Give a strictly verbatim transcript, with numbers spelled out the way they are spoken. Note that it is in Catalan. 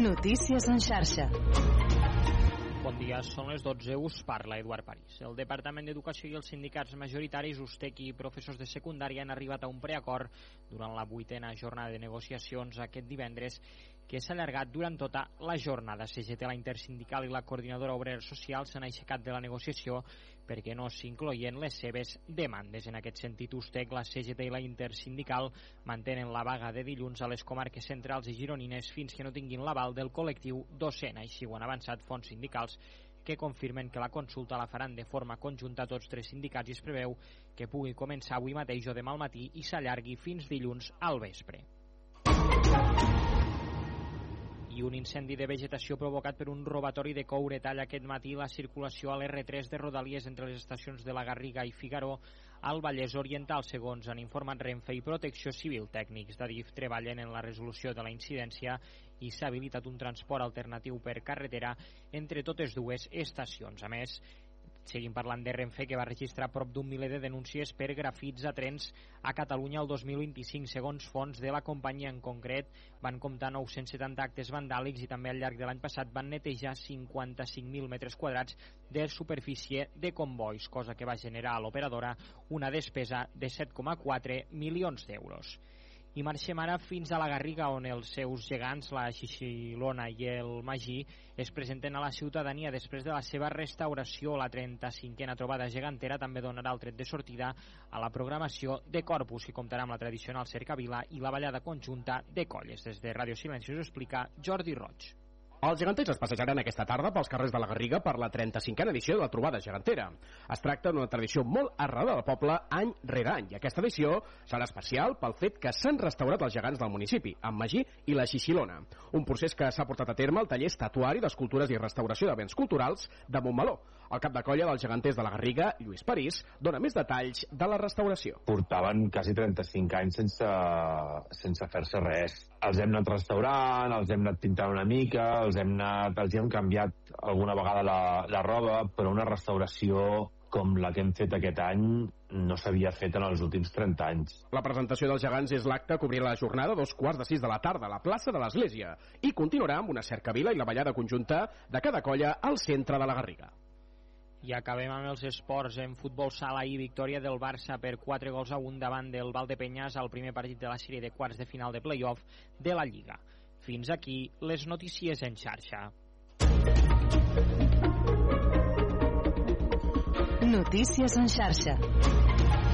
Notícies en xarxa. Bon dia, són les dotze, us parla Eduard París. El Departament d'Educació i els sindicats majoritaris, U S T E C i professors de secundària han arribat a un preacord durant la vuitena jornada de negociacions aquest divendres, que s'ha allargat durant tota la jornada. C G T, la Intersindical i la Coordinadora Obrera Social s'han aixecat de la negociació perquè no s'incloïen les seves demandes. En aquest sentit, U S T E C, la C G T i la Intersindical mantenen la vaga de dilluns a les comarques centrals i gironines fins que no tinguin l'aval del col·lectiu docent. Així ho han avançat fonts sindicals que confirmen que la consulta la faran de forma conjunta tots tres sindicats i es preveu que pugui començar avui mateix o demà al matí i s'allargui fins dilluns al vespre. I un incendi de vegetació provocat per un robatori de coure talla aquest matí la circulació a l'R tres de Rodalies entre les estacions de la Garriga i Figaró al Vallès Oriental, segons han informat Renfe i Protecció Civil. Tècnics d'Adif treballen en la resolució de la incidència i s'ha habilitat un transport alternatiu per carretera entre totes dues estacions. A més, seguim parlant de Renfe, que va registrar prop d'un miler de denúncies per grafits a trens a Catalunya el dos mil vint-i-cinc. Segons fonts de la companyia, en concret, van comptar nou-cents setanta actes vandàlics i també al llarg de l'any passat van netejar cinquanta-cinc mil metres quadrats de superfície de combois, cosa que va generar a l'operadora una despesa de set coma quatre milions d'euros. I marxem ara fins a la Garriga, on els seus gegants, la Xixilona i el Magí, es presenten a la ciutadania després de la seva restauració. La trenta-cinquena trobada gegantera també donarà el tret de sortida a la programació de Corpus, i comptarà amb la tradicional cercavila i la ballada conjunta de colles. Des de Ràdio Silenci us explica Jordi Roig. Els geganters es passejaran aquesta tarda pels carrers de la Garriga per la trenta-cinquena edició de la trobada gegantera. Es tracta d'una tradició molt arrelada del poble any rere any, i aquesta edició serà especial pel fet que s'han restaurat els gegants del municipi, en Magí i la Xixilona, un procés que s'ha portat a terme al taller estatuari d'escultures i restauració de béns culturals de Montmeló. El cap de colla dels geganters de la Garriga, Lluís París, dona més detalls de la restauració. Portaven quasi trenta-cinc anys sense, sense fer-se res. Els hem anat restaurant, els hem anat pintant una mica, els hem anat, els hem canviat alguna vegada la, la roba, però una restauració com la que hem fet aquest any no s'havia fet en els últims trenta anys. La presentació dels gegants és l'acte que obrirà la jornada a dos quarts de sis de la tarda a la plaça de l'Església i continuarà amb una cercavila i la ballada conjunta de cada colla al centre de la Garriga. I acabem amb els esports. En futbol sala i victòria del Barça per quatre gols a un davant del Valdepeñas al primer partit de la sèrie de quarts de final de play-off de la Lliga. Fins aquí les notícies en xarxa. Notícies en xarxa.